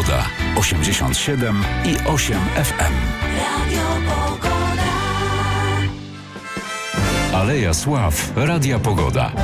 Pogoda. 87 i 8 FM. Radio Pogoda. Aleja Sław. Radia Pogoda.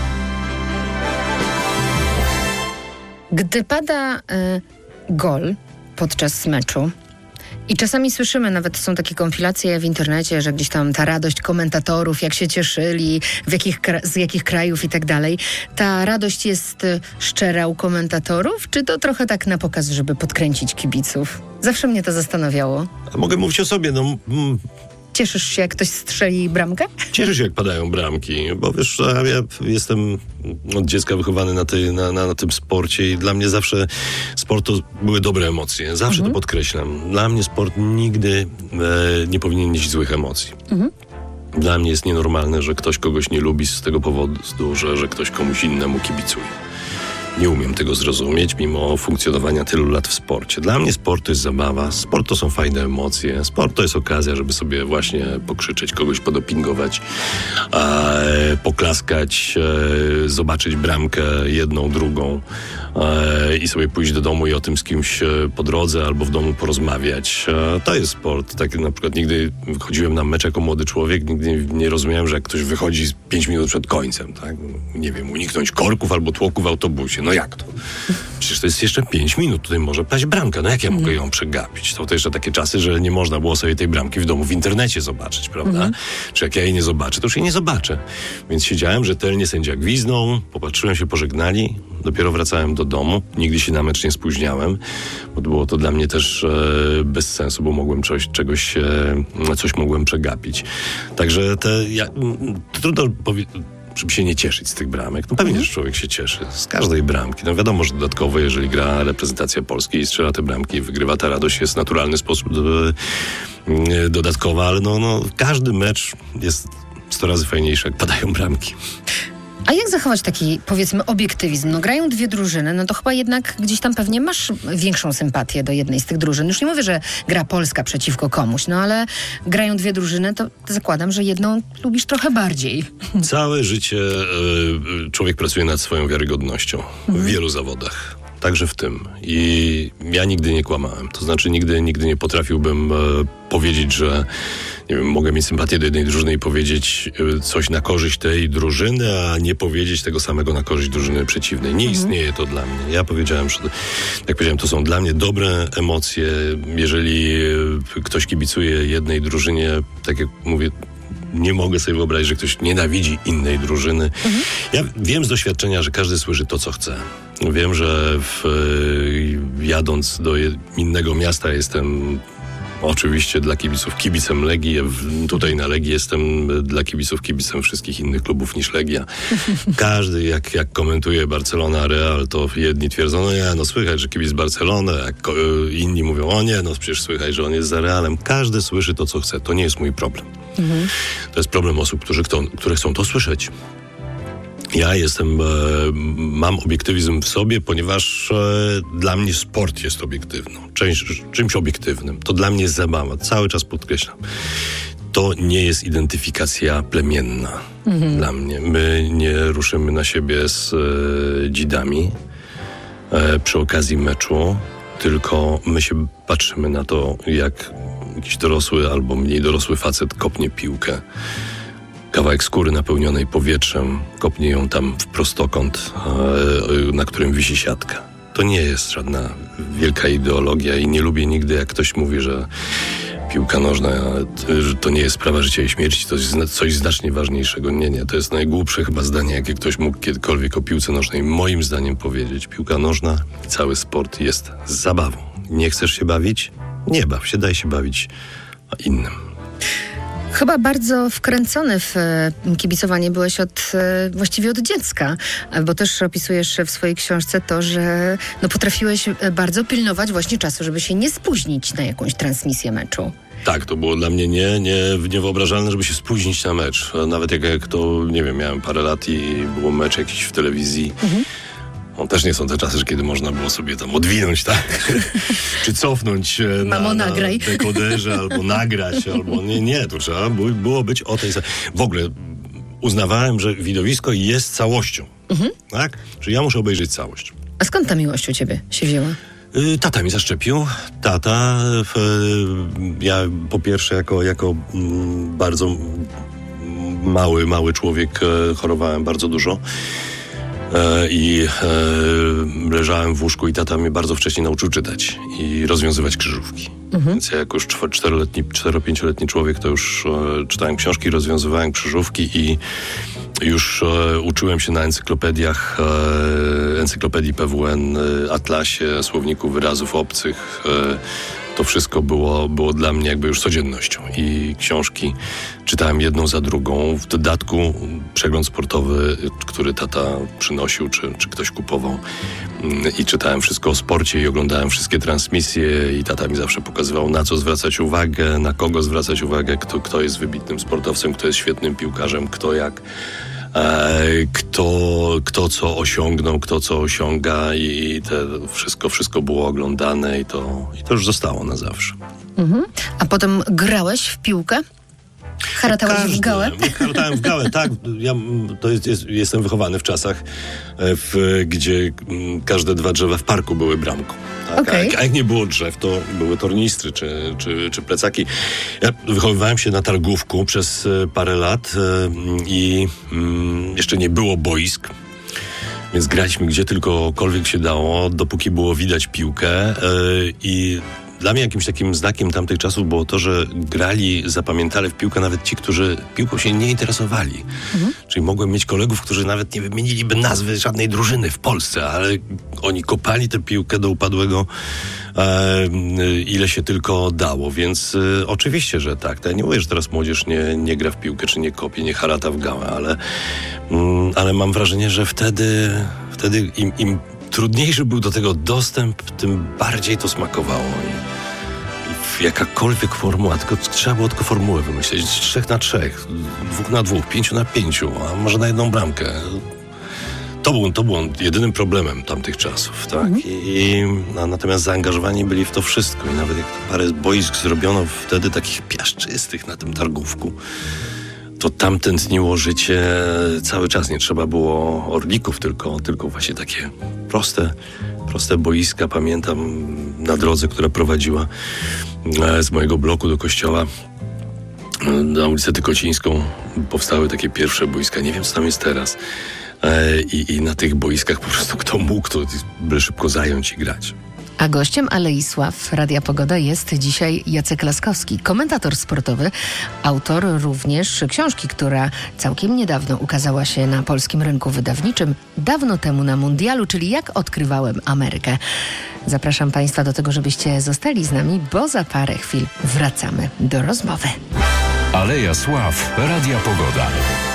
Gdy pada gol podczas meczu i czasami słyszymy, nawet są takie kompilacje w internecie, że gdzieś tam ta radość komentatorów, jak się cieszyli, z jakich krajów i tak dalej. Ta radość jest szczera u komentatorów, czy to trochę tak na pokaz, żeby podkręcić kibiców? Zawsze mnie to zastanawiało. Mogę mówić o sobie, Cieszysz się, jak ktoś strzeli bramkę? Cieszę się, jak padają bramki, bo wiesz, ja jestem od dziecka wychowany na tym sporcie i dla mnie zawsze sport to były dobre emocje. Zawsze to podkreślam. Dla mnie sport nigdy nie powinien nieść złych emocji. Dla mnie jest nienormalne, że ktoś kogoś nie lubi z tego powodu, że ktoś komuś innemu kibicuje. Nie umiem tego zrozumieć, mimo funkcjonowania tylu lat w sporcie. Dla mnie sport to jest zabawa, sport to są fajne emocje, sport to jest okazja, żeby sobie właśnie pokrzyczeć, kogoś podopingować, poklaskać, zobaczyć bramkę jedną, drugą i sobie pójść do domu i o tym z kimś po drodze albo w domu porozmawiać. To jest sport. Tak na przykład nigdy chodziłem na mecz jako młody człowiek, nigdy nie rozumiałem, że jak ktoś wychodzi 5 minut przed końcem, tak? Nie wiem, uniknąć korków albo tłoku w autobusie. No jak to? Przecież to jest jeszcze 5 minut, tutaj może paść bramka. No jak ja mogę ją przegapić? To jeszcze takie czasy, że nie można było sobie tej bramki w domu w internecie zobaczyć, prawda? Czy jak ja jej nie zobaczę, to już jej nie zobaczę. Więc siedziałem rzetelnie, sędzia gwizdnął, popatrzyłem się, pożegnali, dopiero wracałem do domu. Nigdy się na mecz nie spóźniałem, bo było to dla mnie też bez sensu, bo mogłem coś mogłem przegapić. Także trudno żeby się nie cieszyć z tych bramek. No pewnie, że człowiek się cieszy z każdej bramki. No wiadomo, że dodatkowo, jeżeli gra reprezentacja Polski i strzela te bramki i wygrywa, ta radość jest w naturalny sposób dodatkowa, ale każdy mecz jest 100 razy fajniejszy, jak padają bramki. A jak zachować taki, powiedzmy, obiektywizm? No grają dwie drużyny, no to chyba jednak gdzieś tam pewnie masz większą sympatię do jednej z tych drużyn. Już nie mówię, że gra Polska przeciwko komuś, no ale grają dwie drużyny, to zakładam, że jedną lubisz trochę bardziej. Całe życie człowiek pracuje nad swoją wiarygodnością w wielu zawodach. Także w tym. I ja nigdy nie kłamałem. To znaczy nigdy nie potrafiłbym powiedzieć, że nie wiem, mogę mieć sympatię do jednej drużyny i powiedzieć coś na korzyść tej drużyny, a nie powiedzieć tego samego na korzyść drużyny przeciwnej. Nie istnieje to dla mnie. Ja powiedziałem, że jak powiedziałem, to są dla mnie dobre emocje. Jeżeli ktoś kibicuje jednej drużynie, tak jak mówię, nie mogę sobie wyobrazić, że ktoś nienawidzi innej drużyny. Ja wiem z doświadczenia, że każdy słyszy to, co chce. Wiem, że jadąc do innego miasta jestem oczywiście dla kibiców kibicem Legii. Tutaj na Legii jestem dla kibiców kibicem wszystkich innych klubów niż Legia. Każdy, jak komentuje Barcelona, Real, to jedni twierdzą, słychać, że kibic Barcelony, jak inni mówią, przecież słychać, że on jest za Realem. Każdy słyszy to, co chce. To nie jest mój problem. To jest problem osób, które chcą to słyszeć. Ja mam obiektywizm w sobie, ponieważ dla mnie sport jest obiektywną, czymś obiektywnym. To dla mnie jest zabawa, cały czas podkreślam. To nie jest identyfikacja plemienna dla mnie. My nie ruszymy na siebie z dzidami przy okazji meczu, tylko my się patrzymy na to, jak jakiś dorosły albo mniej dorosły facet kopnie piłkę. Kawałek skóry napełnionej powietrzem, kopnie ją tam w prostokąt, na którym wisi siatka. To nie jest żadna wielka ideologia i nie lubię nigdy, jak ktoś mówi, że piłka nożna że to nie jest sprawa życia i śmierci, to jest coś znacznie ważniejszego. Nie, to jest najgłupsze chyba zdanie, jakie ktoś mógł kiedykolwiek o piłce nożnej moim zdaniem powiedzieć. Piłka nożna i cały sport jest zabawą. Nie chcesz się bawić? Nie baw się, daj się bawić innym. Chyba bardzo wkręcony w kibicowanie byłeś właściwie od dziecka, bo też opisujesz w swojej książce to, że potrafiłeś bardzo pilnować właśnie czasu, żeby się nie spóźnić na jakąś transmisję meczu. Tak, to było dla mnie niewyobrażalne, żeby się spóźnić na mecz. Nawet jak to, nie wiem, miałem parę lat i było mecz jakiś w telewizji. Też nie są te czasy, kiedy można było sobie tam odwinąć, tak? Czy cofnąć na dekoderze, albo nagrać, albo nie, to trzeba było być o tej... W ogóle uznawałem, że widowisko jest całością, tak? Czyli ja muszę obejrzeć całość. A skąd ta miłość u ciebie się wzięła? Tata mi zaszczepił. Ja po pierwsze jako bardzo mały człowiek chorowałem bardzo dużo. I leżałem w łóżku i tata mnie bardzo wcześnie nauczył czytać i rozwiązywać krzyżówki. Więc ja jako już 4-5-letni człowiek to już czytałem książki, rozwiązywałem krzyżówki i już uczyłem się na encyklopediach, encyklopedii PWN, Atlasie, słowniku wyrazów obcych. To wszystko było dla mnie jakby już codziennością i książki czytałem jedną za drugą. W dodatku przegląd sportowy, który tata przynosił, czy ktoś kupował i czytałem wszystko o sporcie i oglądałem wszystkie transmisje i tata mi zawsze pokazywał, na co zwracać uwagę, na kogo zwracać uwagę, kto jest wybitnym sportowcem, kto jest świetnym piłkarzem, kto jak... Kto co osiągnął, kto co osiąga i wszystko było oglądane i to już zostało na zawsze. A potem grałeś w piłkę? Haratałeś w gałę? Haratałem w gałę, tak. Jestem wychowany w czasach, gdzie każde 2 drzewa w parku były bramką. Tak? Okay. A jak nie było drzew, to były tornistry czy plecaki. Ja wychowywałem się na targówku przez parę lat i jeszcze nie było boisk. Więc graliśmy gdzie tylkokolwiek się dało, dopóki było widać piłkę i dla mnie jakimś takim znakiem tamtych czasów było to, że zapamiętali w piłkę nawet ci, którzy piłką się nie interesowali. Czyli mogłem mieć kolegów, którzy nawet nie wymieniliby nazwy żadnej drużyny w Polsce, ale oni kopali tę piłkę do upadłego, ile się tylko dało. Więc oczywiście, że tak. Ja nie mówię, że teraz młodzież nie gra w piłkę, czy nie kopie, nie harata w gałę, ale mam wrażenie, że wtedy im trudniejszy był do tego dostęp, tym bardziej to smakowało. I jakakolwiek formuła, trzeba było tylko formułę wymyśleć. 3-3, 2-2, 5-5, a może na jedną bramkę. To było jedynym problemem tamtych czasów, tak? Natomiast zaangażowani byli w to wszystko i nawet jak parę boisk zrobiono wtedy takich piaszczystych na tym targówku, to tam tętniło życie cały czas. Nie trzeba było orlików, tylko właśnie takie proste boiska. Pamiętam na drodze, która prowadziła z mojego bloku do kościoła na ulicę Tykocińską powstały takie pierwsze boiska. Nie wiem, co tam jest teraz. I na tych boiskach po prostu kto mógł, to by szybko zająć i grać. A gościem Alei Sław Radia Pogoda jest dzisiaj Jacek Laskowski, komentator sportowy, autor również książki, która całkiem niedawno ukazała się na polskim rynku wydawniczym, dawno temu na Mundialu, czyli Jak odkrywałem Amerykę. Zapraszam Państwa do tego, żebyście zostali z nami, bo za parę chwil wracamy do rozmowy. Aleja Sław Radia Pogoda.